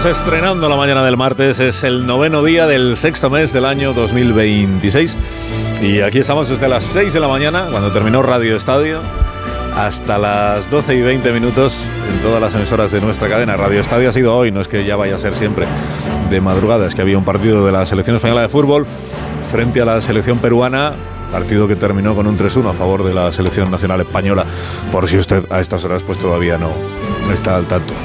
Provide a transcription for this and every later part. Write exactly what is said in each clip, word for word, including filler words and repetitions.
Estamos estrenando la mañana del martes, es el noveno día del sexto mes del año dos mil veintiséis y aquí estamos desde las seis de la mañana, cuando terminó Radio Estadio, hasta las doce y veinte minutos en todas las emisoras de nuestra cadena. Radio Estadio ha sido hoy, no es que ya vaya a ser siempre de madrugada, es que había un partido de la selección española de fútbol frente a la selección peruana, partido que terminó con un tres uno a favor de la selección nacional española, por si usted a estas horas pues todavía no está al tanto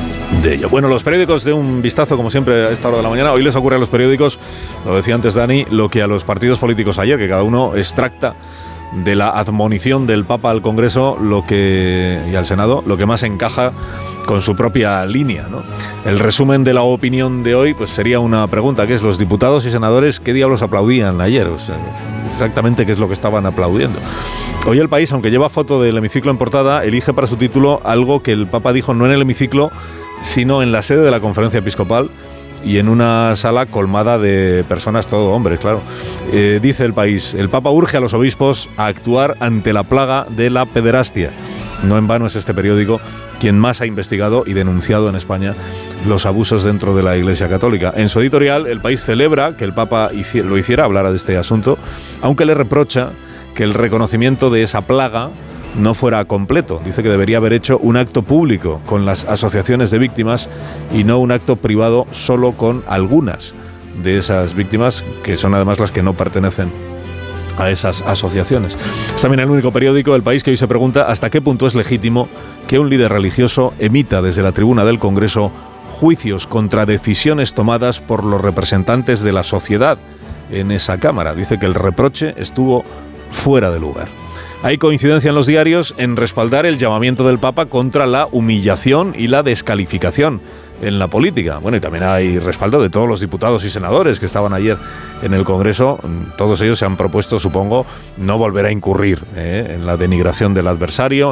de ello. Bueno, los periódicos, de un vistazo como siempre a esta hora de la mañana. Hoy les ocurre a los periódicos, lo decía antes Dani, lo que a los partidos políticos ayer, que cada uno extracta de la admonición del Papa al Congreso lo que y al Senado lo que más encaja con su propia línea, ¿no? El resumen de la opinión de hoy pues sería una pregunta, que es: los diputados y senadores, ¿qué diablos aplaudían ayer? O sea, exactamente qué es lo que estaban aplaudiendo. Hoy El País, aunque lleva foto del hemiciclo en portada, elige para su título algo que el Papa dijo no en el hemiciclo, sino en la sede de la Conferencia Episcopal y en una sala colmada de personas, todo hombres, claro. Eh, dice El País: el Papa urge a los obispos a actuar ante la plaga de la pederastia. No en vano es este periódico quien más ha investigado y denunciado en España los abusos dentro de la Iglesia Católica. En su editorial, El País celebra que el Papa hici- lo hiciera, hablara de este asunto, aunque le reprocha que el reconocimiento de esa plaga no fuera completo. Dice que debería haber hecho un acto público con las asociaciones de víctimas y no un acto privado solo con algunas de esas víctimas, que son además las que no pertenecen a esas asociaciones. Es también el único periódico, El País, que hoy se pregunta hasta qué punto es legítimo que un líder religioso emita desde la tribuna del Congreso juicios contra decisiones tomadas por los representantes de la sociedad en esa Cámara. Dice que el reproche estuvo fuera de lugar. Hay coincidencia en los diarios en respaldar el llamamiento del Papa contra la humillación y la descalificación en la política. Bueno, y también hay respaldo de todos los diputados y senadores que estaban ayer en el Congreso. Todos ellos se han propuesto, supongo, no volver a incurrir eh, en la denigración del adversario,